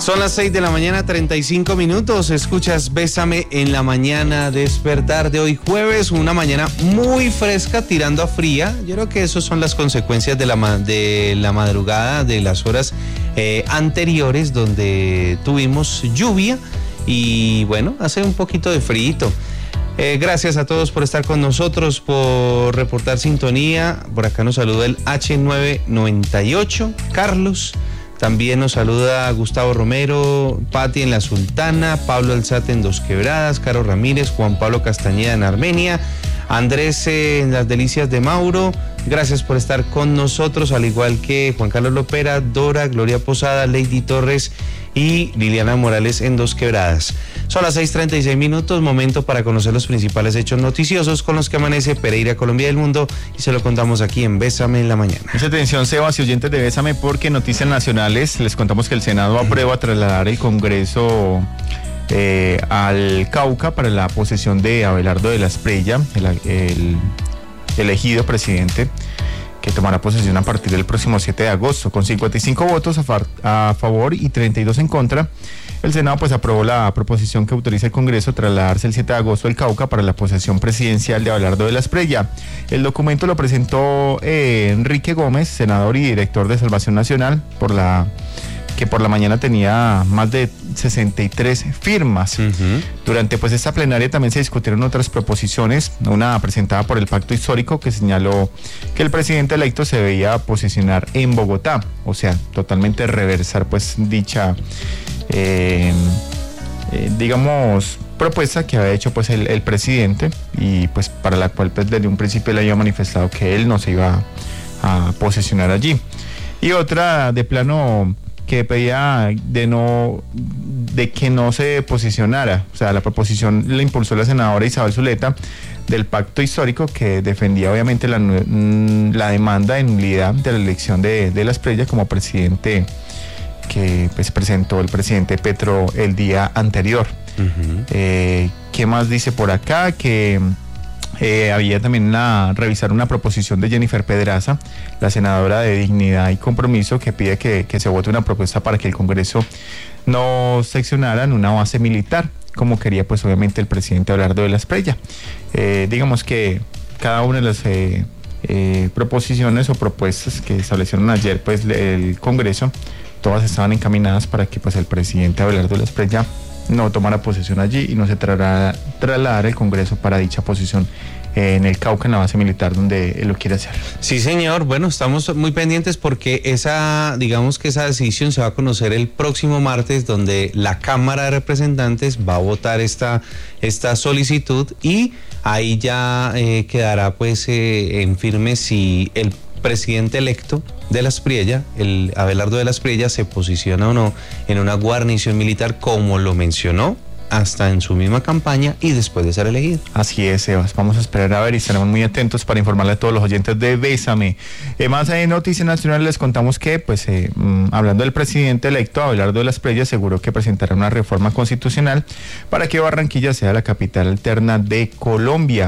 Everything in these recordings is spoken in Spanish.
Son las 6 de la mañana, 35 minutos. Escuchas Bésame en la mañana, despertar de hoy jueves, una mañana muy fresca, tirando a fría. Yo creo que esas son las consecuencias de la madrugada, de las horas anteriores, donde tuvimos lluvia y bueno, hace un poquito de frío. Gracias a todos por estar con nosotros, por reportar sintonía. Por acá nos saluda el H998, Carlos. También nos saluda Gustavo Romero, Pati en La Sultana, Pablo Alzate en Dos Quebradas, Caro Ramírez, Juan Pablo Castañeda en Armenia, Andrés en Las Delicias de Mauro. Gracias por estar con nosotros, al igual que Juan Carlos Lopera, Dora, Gloria Posada, Lady Torres y Liliana Morales en Dos Quebradas. Son las 6:36 minutos, momento para conocer los principales hechos noticiosos con los que amanece Pereira, Colombia y el mundo, y se lo contamos aquí en Bésame en la mañana. Mucha atención, Sebas y oyentes de Bésame, porque noticias nacionales, les contamos que el Senado aprueba trasladar el Congreso al Cauca para la posesión de Abelardo de la Espriella, el elegido presidente, que tomará posesión a partir del próximo 7 de agosto. Con 55 votos a favor y 32 en contra, el Senado pues aprobó la proposición que autoriza al Congreso a trasladarse el 7 de agosto al Cauca para la posesión presidencial de Abelardo de la Espriella. El documento lo presentó Enrique Gómez, senador y director de Salvación Nacional, que por la mañana tenía más de 63 firmas. Durante pues esta plenaria también se discutieron otras proposiciones, una presentada por el Pacto Histórico, que señaló que el presidente electo se debía posicionar en Bogotá, o sea, totalmente reversar pues dicha propuesta que había hecho pues el presidente, y pues para la cual pues desde un principio le había manifestado que él no se iba a posicionar allí. Y otra de plano que pedía de que no se posicionara, o sea, la proposición la impulsó la senadora Isabel Zuleta del Pacto Histórico, que defendía obviamente la demanda de nulidad de la elección de la Espriella como presidente, que pues presentó el presidente Petro el día anterior. ¿Qué más dice por acá? Que había también revisar una proposición de Jennifer Pedraza, la senadora de Dignidad y Compromiso, que pide que se vote una propuesta para que el Congreso no seccionara en una base militar, como quería pues obviamente el presidente Abelardo de la Espriella. Digamos que cada una de las proposiciones o propuestas que establecieron ayer pues el Congreso, todas estaban encaminadas para que pues el presidente Abelardo de la Espriella no tomara posesión allí y no se trasladara el Congreso para dicha posición en el Cauca, en la base militar donde él lo quiere hacer. Sí, señor. Bueno, estamos muy pendientes porque esa decisión se va a conocer el próximo martes, donde la Cámara de Representantes va a votar esta solicitud, y ahí ya quedará pues en firme si el presidente electo de la Espriella, el Abelardo de la Espriella, se posiciona o no en una guarnición militar, como lo mencionó hasta en su misma campaña y después de ser elegido. Así es, Sebas. Vamos a esperar a ver y estaremos muy atentos para informarle a todos los oyentes de Bésame. Más en Noticias Nacionales les contamos que, pues, hablando del presidente electo, Abelardo de la Espriella aseguró que presentará una reforma constitucional para que Barranquilla sea la capital alterna de Colombia.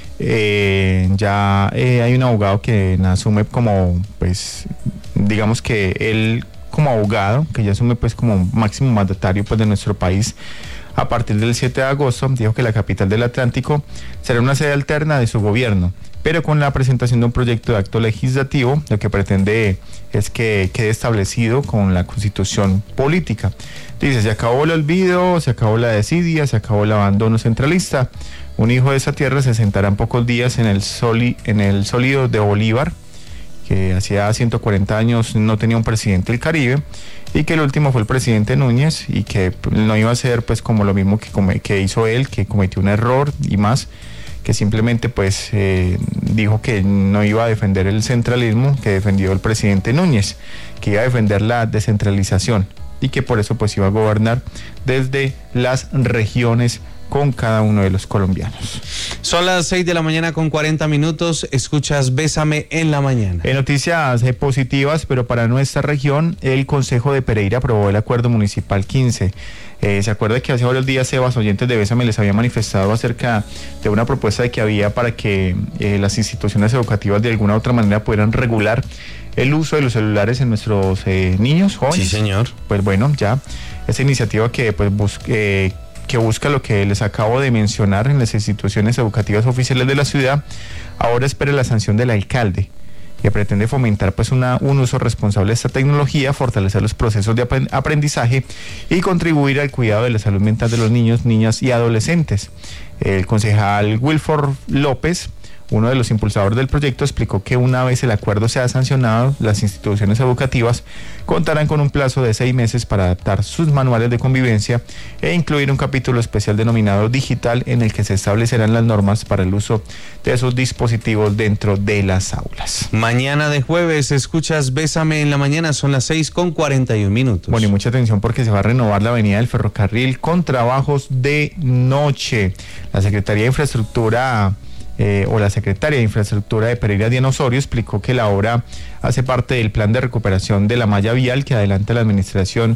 Hay un abogado que asume como, pues, digamos que él como abogado, que ya asume pues como máximo mandatario pues de nuestro país a partir del 7 de agosto, dijo que la capital del Atlántico será una sede alterna de su gobierno, pero con la presentación de un proyecto de acto legislativo, lo que pretende es que quede establecido con la Constitución política. Dice, se acabó el olvido, se acabó la desidia, se acabó el abandono centralista. Un hijo de esa tierra se sentará en pocos días en el sólido de Bolívar, que hacía 140 años no tenía un presidente del Caribe, y que el último fue el presidente Núñez, y que no iba a ser pues como lo mismo que hizo él, que cometió un error y más, que simplemente pues dijo que no iba a defender el centralismo que defendió el presidente Núñez, que iba a defender la descentralización, y que por eso pues iba a gobernar desde las regiones con cada uno de los colombianos. Son las 6 de la mañana con 40 minutos. Escuchas Bésame en la mañana. Noticias positivas, pero para nuestra región, el Consejo de Pereira aprobó el Acuerdo Municipal 15. ¿Se acuerda que hace varios días, Sebas, oyentes de Bésame les había manifestado acerca de una propuesta que había para que las instituciones educativas de alguna u otra manera pudieran regular el uso de los celulares en nuestros niños, jóvenes? Sí, señor. Pues bueno, ya esa iniciativa que busca lo que les acabo de mencionar en las instituciones educativas oficiales de la ciudad, ahora espera la sanción del alcalde, que pretende fomentar pues un uso responsable de esta tecnología, fortalecer los procesos de aprendizaje y contribuir al cuidado de la salud mental de los niños, niñas y adolescentes. El concejal Wilford López, uno de los impulsadores del proyecto, explicó que una vez el acuerdo sea sancionado, las instituciones educativas contarán con un plazo de 6 meses para adaptar sus manuales de convivencia e incluir un capítulo especial denominado digital en el que se establecerán las normas para el uso de esos dispositivos dentro de las aulas. Mañana de jueves escuchas Bésame en la mañana, son las 6 con 41 minutos. Bueno, y mucha atención porque se va a renovar la avenida del Ferrocarril con trabajos de noche. La Secretaría de Infraestructura o la secretaria de Infraestructura de Pereira, Diana Osorio, explicó que la obra hace parte del plan de recuperación de la malla vial que adelanta la administración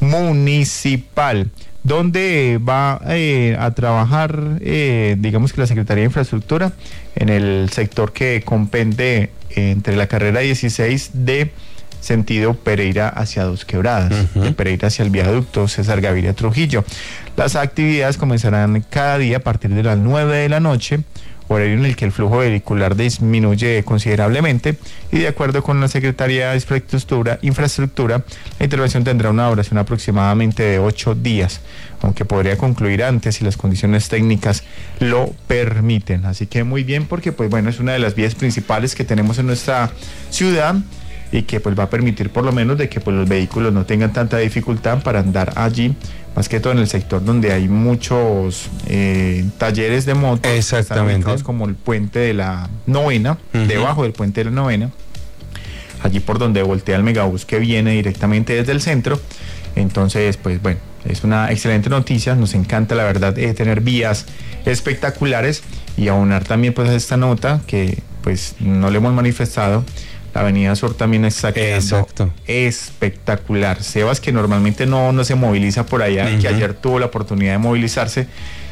municipal, donde va a trabajar, digamos que la Secretaría de Infraestructura en el sector que comprende entre la carrera 16 de sentido Pereira hacia Dos Quebradas, de Pereira hacia el viaducto César Gaviria Trujillo. Las actividades comenzarán cada día a partir de las 9 de la noche, horario en el que el flujo vehicular disminuye considerablemente, y de acuerdo con la Secretaría de Infraestructura, la intervención tendrá una duración aproximadamente de 8 días, aunque podría concluir antes si las condiciones técnicas lo permiten. Así que muy bien, porque pues bueno, es una de las vías principales que tenemos en nuestra ciudad y que pues va a permitir por lo menos de que pues los vehículos no tengan tanta dificultad para andar allí, más que todo en el sector donde hay muchos talleres de motos. Exactamente. Como el puente de la Novena, debajo del puente de la Novena, allí por donde voltea el megabús que viene directamente desde el centro. Entonces, pues bueno, es una excelente noticia, nos encanta la verdad tener vías espectaculares, y aunar también pues esta nota que pues no le hemos manifestado. La Avenida Sur también está quedando espectacular. Sebas, que normalmente no se moviliza por allá, que ayer tuvo la oportunidad de movilizarse,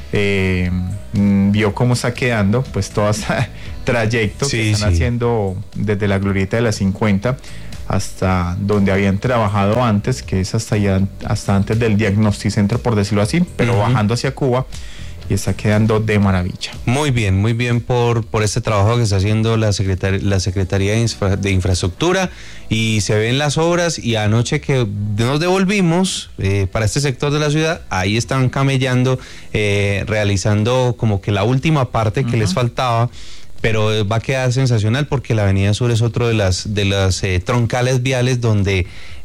vio cómo está quedando pues todo ese trayecto que están haciendo desde la glorieta de las 50 hasta donde habían trabajado antes, que es hasta antes del Diagnostic Center, por decirlo así, pero bajando hacia Cuba. Y está quedando de maravilla. Muy bien por este trabajo que está haciendo la Secretaría de Infraestructura, y se ven las obras. Y anoche que nos devolvimos para este sector de la ciudad, ahí están camellando, realizando como que la última parte que les faltaba. Pero va a quedar sensacional porque la Avenida Sur es otro de las troncales viales donde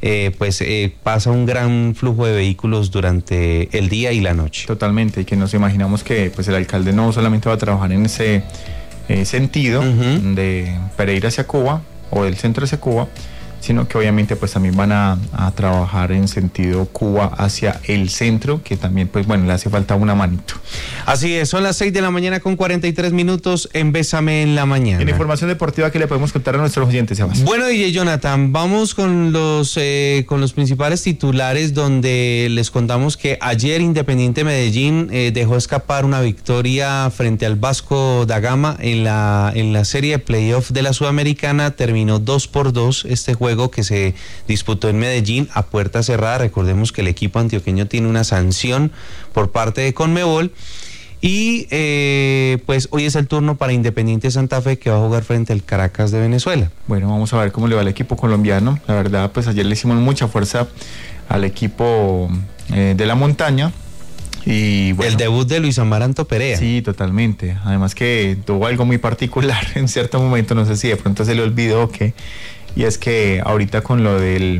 pasa un gran flujo de vehículos durante el día y la noche. Totalmente, y que nos imaginamos que pues el alcalde no solamente va a trabajar en ese sentido de Pereira hacia Cuba o del centro hacia Cuba, sino que obviamente pues también van a trabajar en sentido Cuba hacia el centro, que también pues bueno, le hace falta una manito. Así es, son las 6 de la mañana con 43 minutos en Bésame en la mañana. En información deportiva, ¿qué le podemos contar a nuestros oyentes, Sebas? Bueno, DJ Jonathan, vamos con los principales titulares, donde les contamos que ayer Independiente Medellín dejó escapar una victoria frente al Vasco da Gama en la serie de playoff de la Sudamericana. Terminó 2-2 este juego que se disputó en Medellín a puerta cerrada. Recordemos que el equipo antioqueño tiene una sanción por parte de Conmebol. Y pues hoy es el turno para Independiente Santa Fe, que va a jugar frente al Caracas de Venezuela. Bueno, vamos a ver cómo le va al equipo colombiano. La verdad, pues ayer le hicimos mucha fuerza al equipo de la montaña. Y bueno, el debut de Luis Amaranto Perea. Sí, totalmente. Además que tuvo algo muy particular en cierto momento, no sé si de pronto se le olvidó que, y es que ahorita con lo del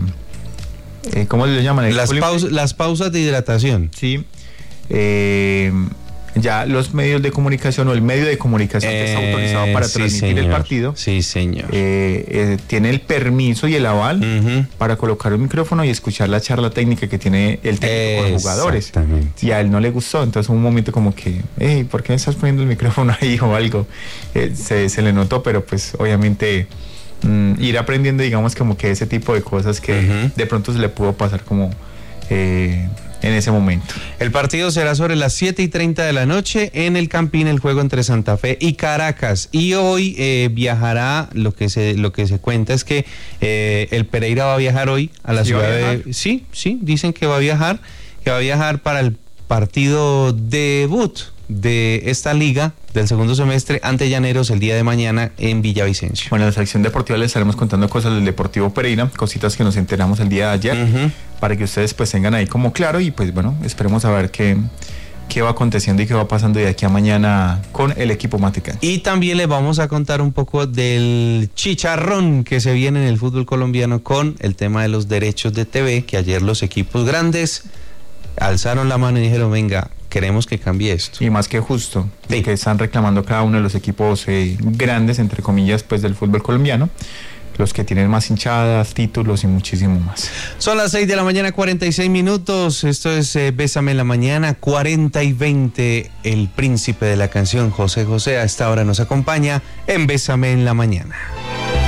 ¿cómo le llaman? Las pausas de hidratación. Sí. ya los medios de comunicación o el medio de comunicación que está autorizado para transmitir el partido, sí, señor, tiene el permiso y el aval para colocar un micrófono y escuchar la charla técnica que tiene el técnico con los jugadores. Y a él no le gustó, entonces un momento como que, hey, ¿por qué me estás poniendo el micrófono ahí o algo? Se le notó, pero pues obviamente ir aprendiendo, digamos, como que ese tipo de cosas que de pronto se le pudo pasar como en ese momento. El partido será sobre las 7:30 de la noche en el Campín, el juego entre Santa Fe y Caracas. Y hoy viajará, lo que se cuenta es que el Pereira va a viajar hoy a la ciudad de... Sí, dicen que va a viajar para el partido debut de esta liga del segundo semestre ante Llaneros el día de mañana en Villavicencio. Bueno, en la sección deportiva les estaremos contando cosas del Deportivo Pereira, cositas que nos enteramos el día de ayer, para que ustedes pues tengan ahí como claro y pues bueno, esperemos a ver qué va aconteciendo y qué va pasando de aquí a mañana con el equipo Matica. Y también les vamos a contar un poco del chicharrón que se viene en el fútbol colombiano con el tema de los derechos de TV, que ayer los equipos grandes alzaron la mano y dijeron, venga, queremos que cambie esto. Y más que justo, que están reclamando cada uno de los equipos grandes, entre comillas, pues del fútbol colombiano, los que tienen más hinchadas, títulos y muchísimo más. Son las 6 de la mañana, 46 minutos. Esto es Bésame en la Mañana, 40:20. El príncipe de la canción, José José, a esta hora nos acompaña en Bésame en la Mañana.